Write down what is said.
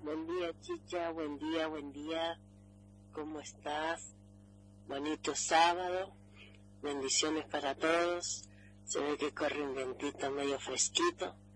Buen día, Chicha, buen día. ¿Cómo estás? Bonito sábado, bendiciones para todos. Se ve que corre un vientito medio fresquito,